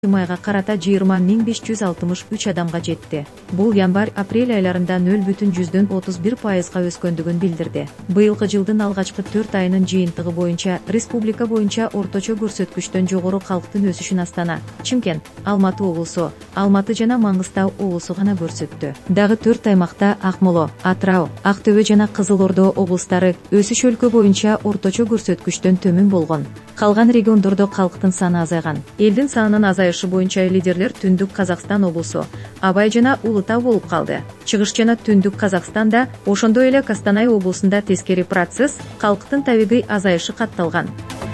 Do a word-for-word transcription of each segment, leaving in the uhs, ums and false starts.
майга карата жыйырма миң беш жүз алтымыш үч адамга жетти. Бул январь-апрель айларында нөл бүтүн жүздөн отуз бир пайызга өскөндүгүн билдирди. Быйылкы жылдын алгачкы төрт айынын жыйынтыгы боюнча республика боюнча орточо көрсөткүчтөн жогору калктын өсүшүн Астана, Чымкент, Алматы облусу, Алматы жана Маңгыстау облусу гана көрсөттү. Дагы төрт аймакта Акмола, Атырау, Актөбө жана Кызыл Ордо облустары өсүш өлкө боюнча орточо көрсөткүчтөн төмөн болгон. Калган региондордо калктын саны азайган. Элдин санынын азайышы боюнча лидерлер Түндүк Казакстан облусу, Абай жана Улуу Тау болуп калды. Чыгыш жана Түндүк Казакстанда, ошондой эле Костанай облусунда тескери процесс, калктын табигый азайышы катталган.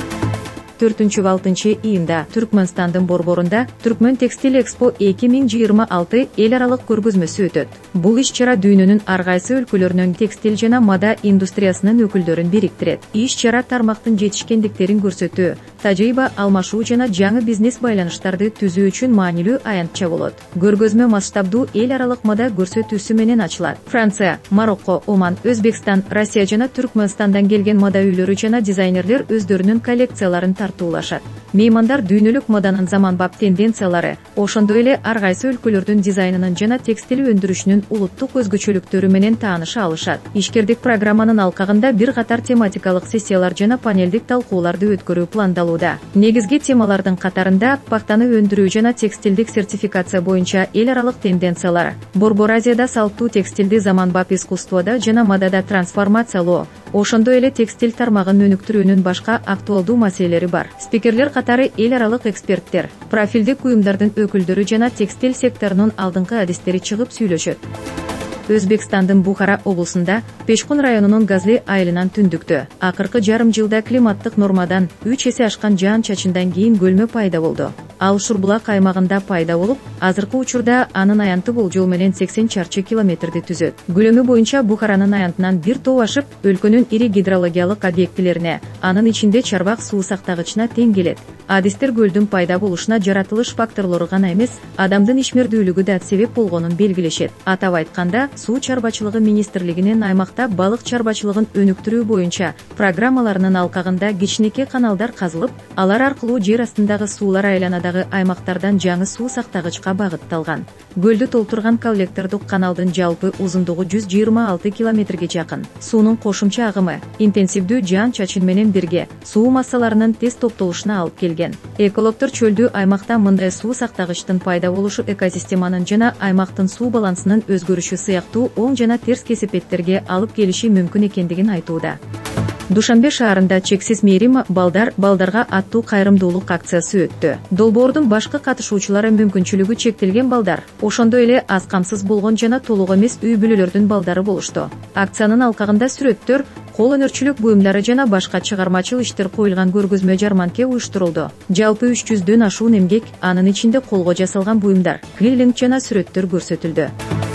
төртүнчү-алтынчы июнда Түркмөнстандын борборунда Түркмөн текстиль экспо эки миң жыйырма алты эл аралык көргөзмөсү өтөт. Бул иш-чара дүйнөнүн ар кайсы өлкөлөрүнөн текстиль жана мода индустриясынын өкүлдөрүн бириктирет. Иш-чара тармактын жетишкендиктерин көрсөтүү, тажрыйба алмашуу жана жаңы бизнес байланыштарды түзүү үчүн маанилүү аянтча болот. Көргөзмө масштабдуу эл аралык мода көрсөтүүсү менен ачылат. Франция, Марокко, Оман, Өзбекстан, Россия жана Түркмөнстандан келген мода үйлөрү жана дизайнерлер өздөрүнүн коллекцияларын тартуулашат. Меймандар дүйнөлүк моданын заманбап тенденциялары, ошондой эле ар кайсы өлкөлөрдүн дизайнынын жана текстиль өндүрүшүнүн улуттук өзгөчөлүктөрү менен тааныша алышат. Ишкердик программанын алкагында бир катар тематикалык сессиялар жана панелдик талкууларды өткөрүү пландалууда. Негизги темалардын катарында пактаны өндүрүү жана текстилдик сертификация боюнча эл аралык тенденциялар, Борбор Азияда салттуу текстилди заманбап искусствода жана модада трансформациялоо, ошондой эле текстиль тармагын өнүктүрүүнүн башка актуалдуу маселелери бар. Спикерлер катары эл аралык эксперттер, профилдик уюмдардын өкүлдөрү жана текстиль секторунун алдыңкы адистери чыгып сүйлөшөт. Өзбекстандын Бухара облусунда Пешкун районунун Газли айылынан түндүктө акыркы жарым жылда климаттык нормадан үч эсе ашкан жаан-чачындан кийин көлмө пайда болду. Ал Шурбулак аймагында пайда болуп, азыркы учурда анын аянты болжол менен сексен чарчы километрди түзөт. Көлөмү боюнча Бухаранын аянтынан бир топ ашып, өлкөнүн ири гидрологиялык объектилерине, анын ичинде чарбак суу сактагычына тең келет. Адистер көлдүн пайда болушуна жаратылыш факторлору гана эмес, адамдын ишмердүүлүгү да себеп болгонун белгилешет. Атап айтканда, Суу чарбачылыгы министрлигинин аймакта балык чарбачылыгын өнүктүрүү боюнча программаларынын алкагында кичинекей каналдар казылып, алар аркылуу жер астындагы суулар айланадагы аймактардан жаңы суу сактагычка багытталган. Көлдү толтурган коллектордук каналдын жалпы узундугу жүз жыйырма алты километрге жакын. Суунун кошумча агымы интенсивдүү жаан-чачын менен бирге суу массаларынын тез топтолушуна алып келген. Экологдор чөлдүү аймакта мындай суу сактагычтын пайда болушу экосистеманын жана аймактын суу балансынын өзгөрүшү сыяктуу оң жана терс кесепеттерге алып келиши мүмкүн экендигин айтууда. Душанбе шаарында чексиз мээрим балдар балдарга аттуу кайрымдуулук акциясы өттү. Долбоордун башкы катышуучулары мүмкүнчүлүгү чектелген балдар, ошондой эле аз камсыз болгон жана толук эмес үй бүлөлөрдүн балдары болушту. Акциянын алкагында сүрөттөр, кол өнөрчүлүк буюмдары жана башка чыгармачыл иштер коюлган көргөзмө жарманке уюштурулду. Жалпы үч жүздөн ашуун эмгек, анын ичинде колго жасалган буюмдар, квиллинг жана сүрөттөр көрсөтүлдү.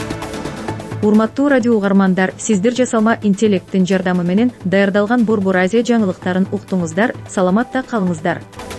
Урматтуу радио угармандар, сиздер жасалма интеллекттин жардамы менен даярдалган Борбор Азия жаңылыктарын уктуңуздар, саламатта калыңыздар.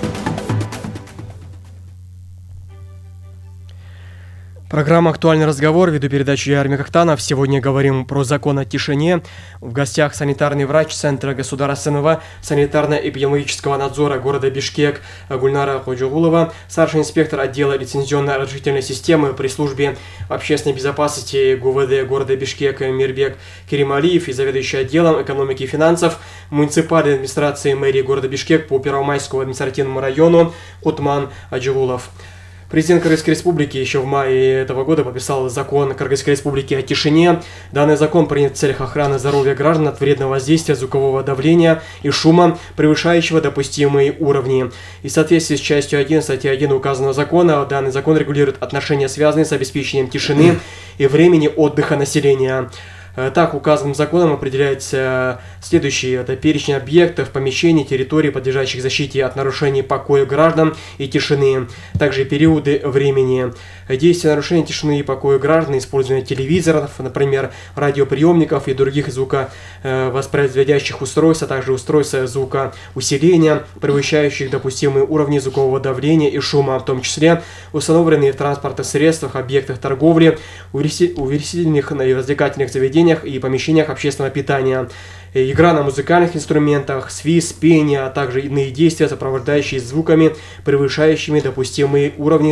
Программа «Актуальный разговор», веду передачу я, Армик Актанов. Сегодня говорим про закон о тишине. В гостях санитарный врач Центра государственного санитарно-эпидемиологического надзора города Бишкек Гульнара Ходжугулова, старший инспектор отдела лицензионной разрешительной системы при службе общественной безопасности ГУВД города Бишкек Мирбек Керималиев и заведующий отделом экономики и финансов муниципальной администрации мэрии города Бишкек по Первомайскому административному району Кутман Аджигулов. Президент Кыргызской Республики еще в мае этого года подписал закон Кыргызской Республики о тишине. Данный закон принят в целях охраны здоровья граждан от вредного воздействия звукового давления и шума, превышающего допустимые уровни. И в соответствии с частью один статьи один указанного закона, данный закон регулирует отношения, связанные с обеспечением тишины и времени отдыха населения. Так, указанным законом определяется следующие: это перечень объектов, помещений, территорий, подлежащих защите от нарушений покоя граждан и тишины, также периоды времени. Действие нарушения тишины и покоя граждан, использование телевизоров, например, радиоприемников и других звуковоспроизводящих устройств, а также устройств звукоусиления, превышающих допустимые уровни звукового давления и шума, в том числе установленные в транспортных средствах, объектах торговли, увеселительных и развлекательных заведениях, заведениях и помещениях общественного питания. Игра на музыкальных инструментах, свист, пение, а также иные действия, сопровождающие звуками, превышающими допустимые уровни